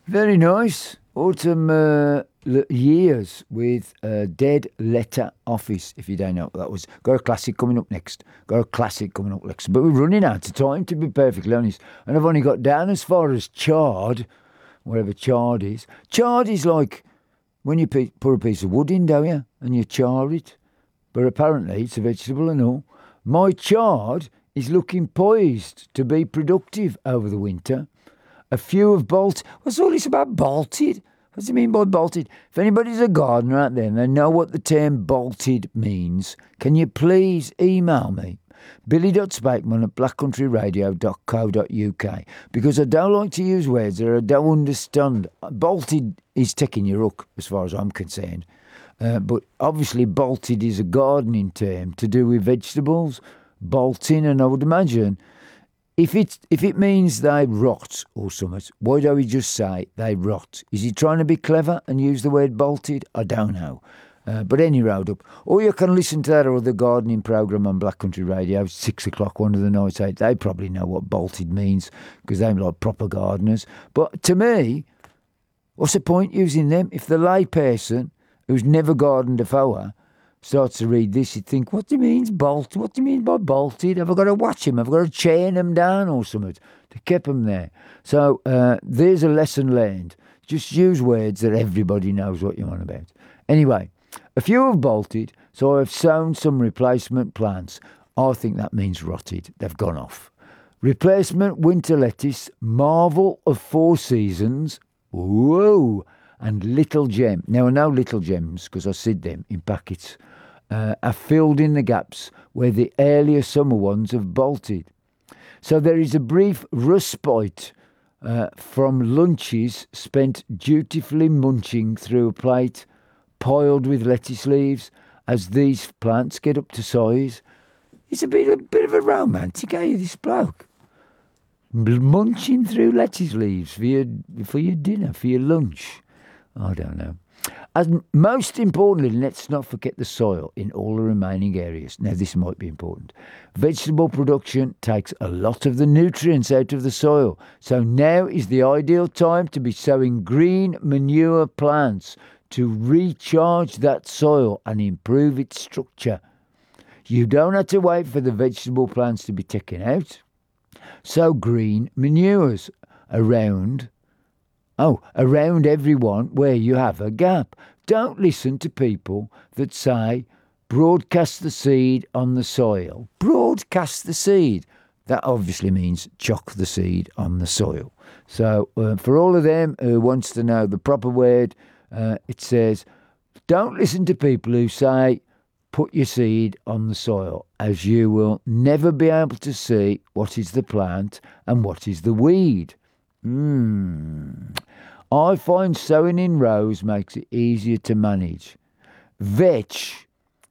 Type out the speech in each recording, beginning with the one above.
Very nice. Autumn years with Dead Letter Office, if you don't know what that was. Got a classic coming up next. But we're running out of time, to be perfectly honest. And I've only got down as far as chard, wherever chard is. Chard is like when you put a piece of wood in, don't you? And you char it. But apparently it's a vegetable and all. My chard is looking poised to be productive over the winter. A few have bolted. What's all this about bolted? What does it mean by bolted? If anybody's a gardener out there and they know what the term bolted means, can you please email me? Billy.Spakeman at blackcountryradio.co.uk, because I don't like to use words that I don't understand. Bolted is taking your hook as far as I'm concerned. But obviously bolted is a gardening term to do with vegetables, bolting, and I would imagine if it means they rot or something, why don't we just say they rot? Is he trying to be clever and use the word bolted? I don't know. But any road up. Or you can listen to that or the gardening programme on Black Country Radio, 6 o'clock, one of the nights out. They probably know what bolted means because they're like proper gardeners. But to me, what's the point using them? If the layperson who's never gardened a fower starts to read this, you'd think, what do you mean bolted? What do you mean by bolted? Have I got to watch him? Have I got to chain him down or something to keep him there? So there's a lesson learned. Just use words that everybody knows what you're on about. Anyway, a few have bolted, so I've sown some replacement plants. I think that means rotted. They've gone off. Replacement winter lettuce, marvel of 4 seasons. Whoa! And Little Gem. Now, I know Little Gems because I see them in packets. Are filled in the gaps where the earlier summer ones have bolted. So there is a brief respite from lunches spent dutifully munching through a plate piled with lettuce leaves as these plants get up to size. It's a bit of a romantic, this bloke. Munching through lettuce leaves for your dinner, for your lunch. I don't know. And most importantly, let's not forget the soil in all the remaining areas. Now, this might be important. Vegetable production takes a lot of the nutrients out of the soil. So now is the ideal time to be sowing green manure plants to recharge that soil and improve its structure. You don't have to wait for the vegetable plants to be taken out. Sow green manures around everyone where you have a gap. Don't listen to people that say, broadcast the seed on the soil. Broadcast the seed. That obviously means chuck the seed on the soil. So for all of them who wants to know the proper word, it says, don't listen to people who say, put your seed on the soil, as you will never be able to see what is the plant and what is the weed. I find sowing in rows makes it easier to manage. Vetch,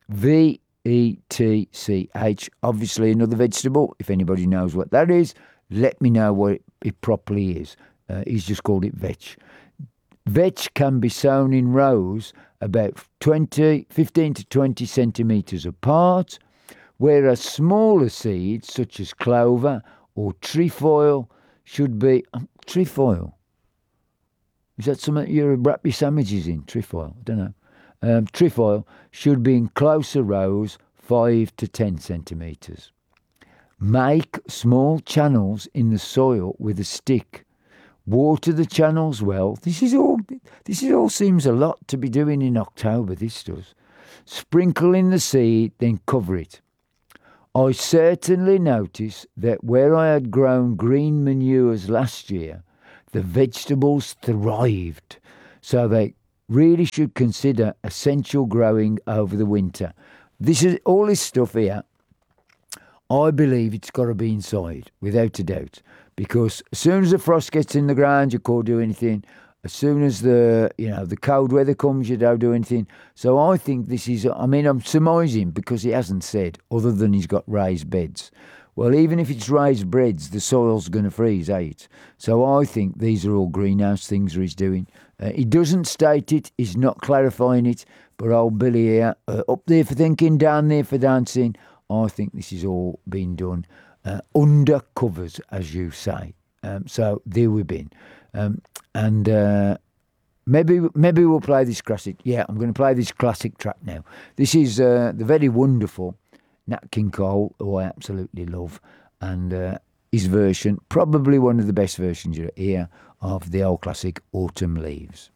VETCH, obviously another vegetable. If anybody knows what that is, let me know what it properly is. He's just called it vetch. Vetch can be sown in rows about 15 to 20 centimetres apart, whereas smaller seeds such as clover or trefoil should be... trefoil? Is that something you wrap your sandwiches in? Trefoil? I don't know. Trefoil should be in closer rows, 5 to 10 centimetres. Make small channels in the soil with a stick. Water the channels well. This all seems a lot to be doing in October, this does. Sprinkle in the seed, then cover it. I certainly noticed that where I had grown green manures last year, the vegetables thrived. So they really should consider essential growing over the winter. This is all this stuff here. I believe it's got to be inside, without a doubt. Because as soon as the frost gets in the ground, you can't do anything. As soon as the cold weather comes, you don't do anything. So I think this is, I'm surmising because he hasn't said, other than he's got raised beds. Well, even if it's raised beds, the soil's going to freeze out. So I think these are all greenhouse things that he's doing. He doesn't state it, he's not clarifying it, but old Billy here, up there for thinking, down there for dancing, I think this is all being done under covers, as you say. So there we've been. And maybe we'll play this classic. Yeah, I'm going to play this classic track now. This is the very wonderful Nat King Cole, who I absolutely love, and his version, probably one of the best versions you hear of the old classic Autumn Leaves.